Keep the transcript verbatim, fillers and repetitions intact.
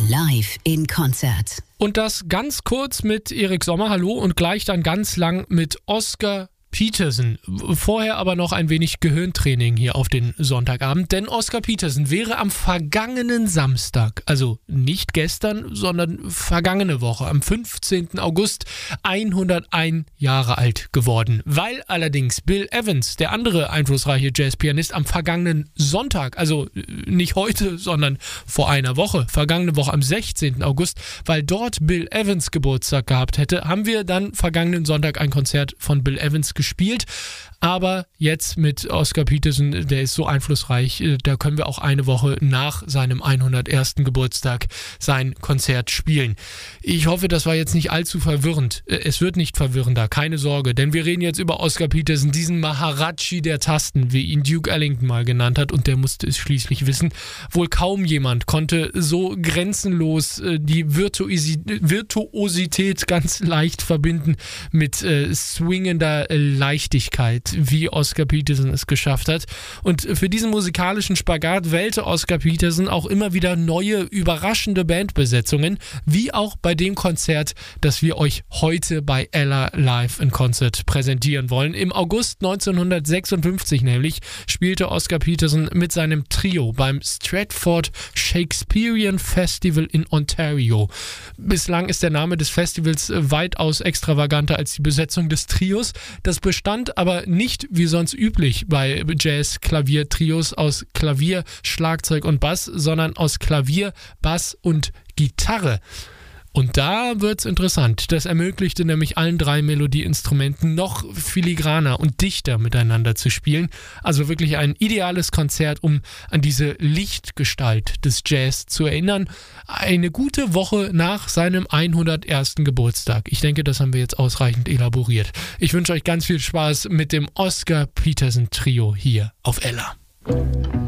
Live in Konzert. Und das ganz kurz mit Erik Sommer, hallo, und gleich dann ganz lang mit Oscar Peterson. Vorher aber noch ein wenig Gehirntraining hier auf den Sonntagabend, denn Oscar Peterson wäre am vergangenen Samstag, also nicht gestern, sondern vergangene Woche, am fünfzehnten August, hunderteins Jahre alt geworden. Weil allerdings Bill Evans, der andere einflussreiche Jazzpianist, am vergangenen Sonntag, also nicht heute, sondern vor einer Woche, vergangene Woche am sechzehnten August, weil dort Bill Evans Geburtstag gehabt hätte, haben wir dann vergangenen Sonntag ein Konzert von Bill Evans gespielt. gespielt, aber jetzt mit Oscar Peterson, der ist so einflussreich, da können wir auch eine Woche nach seinem hundertersten Geburtstag sein Konzert spielen. Ich hoffe, das war jetzt nicht allzu verwirrend. Es wird nicht verwirrender, keine Sorge, denn wir reden jetzt über Oscar Peterson, diesen Maharaji der Tasten, wie ihn Duke Ellington mal genannt hat, und der musste es schließlich wissen. Wohl kaum jemand konnte so grenzenlos die Virtuosi- Virtuosität ganz leicht verbinden mit äh, swingender Leichtigkeit, wie Oscar Peterson es geschafft hat. Und für diesen musikalischen Spagat wählte Oscar Peterson auch immer wieder neue, überraschende Bandbesetzungen, wie auch bei dem Konzert, das wir euch heute bei Ella Live in Concert präsentieren wollen. Im August neunzehnhundertsechsundfünfzig nämlich spielte Oscar Peterson mit seinem Trio beim Stratford Shakespearean Festival in Ontario. Bislang ist der Name des Festivals weitaus extravaganter als die Besetzung des Trios. Das bestand aber nicht wie sonst üblich bei Jazz-Klavier-Trios aus Klavier, Schlagzeug und Bass, sondern aus Klavier, Bass und Gitarre. Und da wird's interessant. Das ermöglichte nämlich allen drei Melodieinstrumenten noch filigraner und dichter miteinander zu spielen. Also wirklich ein ideales Konzert, um an diese Lichtgestalt des Jazz zu erinnern. Eine gute Woche nach seinem hundertersten Geburtstag. Ich denke, das haben wir jetzt ausreichend elaboriert. Ich wünsche euch ganz viel Spaß mit dem Oscar Peterson Trio hier auf Ella.